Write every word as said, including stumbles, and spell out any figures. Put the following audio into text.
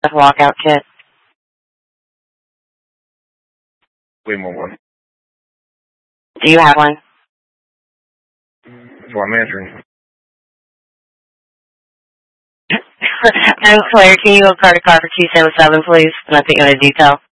A walkout kit. We want one. Do you have one? That's what I'm answering. I'm Claire. Can you go card a car for two seven seven, please? And I'll take you on a detail.